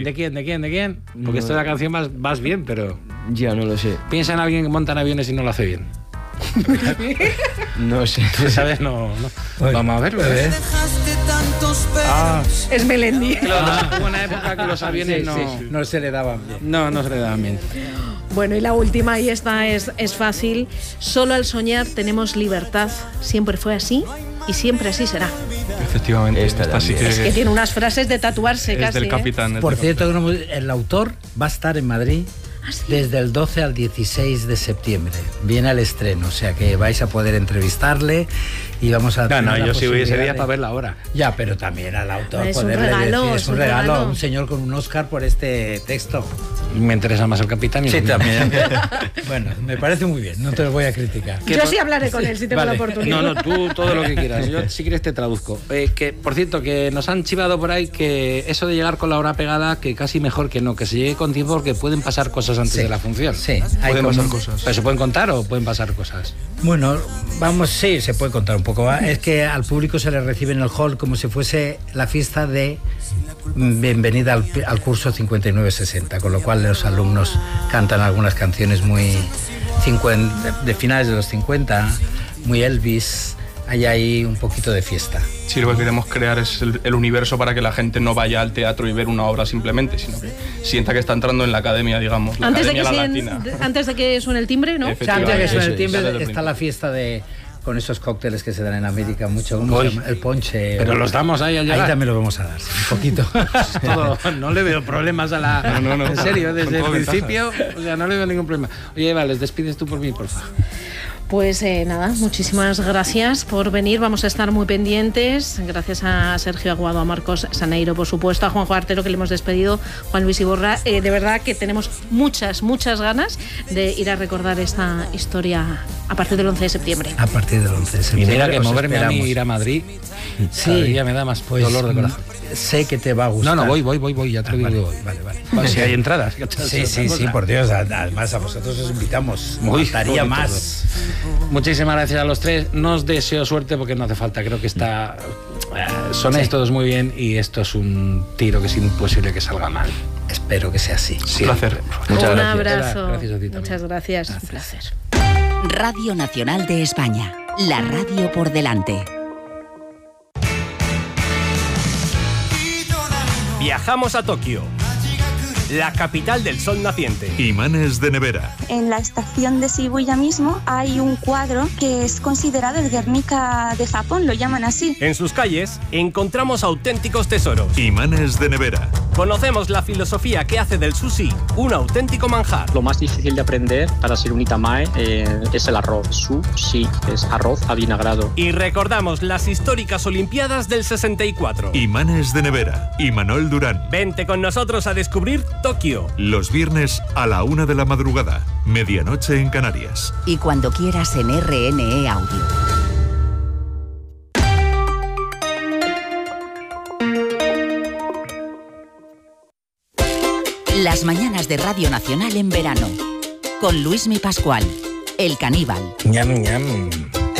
quién? ¿De quién? Porque esto de la canción vas bien, pero... Ya, no lo sé. Piensa en alguien que monta en aviones y no lo hace bien. No sé. ¿Sabes? No. Vamos a verlo. Es Melendi. Hubo una época que los aviones no se le daban bien. No se le daban bien. Bueno, y la última, y esta es fácil. Solo al soñar tenemos libertad. Siempre fue así y siempre así será. Efectivamente. Esta sí Es que tiene unas frases de tatuarse es casi. del Capitán. Por cierto, el autor va a estar en Madrid desde el 12 al 16 de septiembre. Viene al estreno, o sea que vais a poder entrevistarle y vamos a... yo sí voy ese día para verla ahora. Ya, pero también al autor Es un poderle regalo, decir, es un regalo a un señor con un Oscar por este texto. Me interesa más el Capitán. Sí, también. Bueno, me parece muy bien, no te lo voy a criticar. Yo sí hablaré con él si tengo la oportunidad. No, tú todo lo que quieras. Yo si quieres te traduzco. Que, por cierto, que nos han chivado por ahí que eso de llegar con la hora pegada, que casi mejor que no, que se llegue con tiempo porque pueden pasar cosas antes de la función. Sí, pueden pasar cosas. ¿Pero se pueden contar o pueden pasar cosas? Bueno, sí, se puede contar un poco. Es que al público se le recibe en el hall como si fuese la fiesta de bienvenida al curso 59-60, con lo cual los alumnos cantan algunas canciones muy de finales de los 50, muy Elvis. Hay ahí un poquito de fiesta. Sí, lo que queremos crear es el universo para que la gente no vaya al teatro y ver una obra simplemente, sino que sienta que está entrando en la academia, digamos, la academia latina. Antes de que suene el timbre, ¿no? Antes de que suene el timbre está la fiesta con esos cócteles que se dan en América mucho, ¿cómo se llama? El ponche. Pero los damos ahí al llegar. Ahí también lo vamos a dar, un poquito. No le veo problemas a la... No. En serio, desde el principio, ventajas. o sea, no le veo ningún problema. Oye, Eva, les despides tú por mí, por favor. Pues nada, muchísimas gracias por venir, vamos a estar muy pendientes, gracias a Sergio Aguado, a Marcos Saneiro, por supuesto, a Juanjo Artero, que le hemos despedido, Juan Luis Iborra, de verdad que tenemos muchas ganas de ir a recordar esta historia a partir del 11 de septiembre. A partir del 11 de Y septiembre. mira que moverme a mí, ir a Madrid, sí, ya me da más dolor de corazón. Sé que te va a gustar. No, voy, ya te lo digo que voy. Vale. Si hay entradas. Sí, por Dios, además a vosotros os invitamos. Estaría más. Muchísimas gracias a los tres. No os deseo suerte porque no hace falta. Creo que sonáis todos muy bien y esto es un tiro que es imposible que salga mal. Espero que sea así. Un placer. Un abrazo. Gracias a ti también. Muchas gracias. Un placer. Radio Nacional de España. La radio por delante. Viajamos a Tokio, la capital del sol naciente. Imanes de nevera. En la estación de Shibuya mismo hay un cuadro que es considerado el Guernica de Japón, lo llaman así. En sus calles encontramos auténticos tesoros. Imanes de nevera. Conocemos la filosofía que hace del sushi un auténtico manjar. Lo más difícil de aprender para ser un itamae es el arroz. Sushi es arroz avinagrado. Y recordamos las históricas Olimpiadas del 64. Imanes de nevera. Imanol Durán. Vente con nosotros a descubrir Tokio. Los viernes a la 1 de la madrugada. Medianoche en Canarias. Y cuando quieras en RNE Audio. Las mañanas de Radio Nacional en verano. Con Luismi Pascual, el caníbal. Ñam, ñam.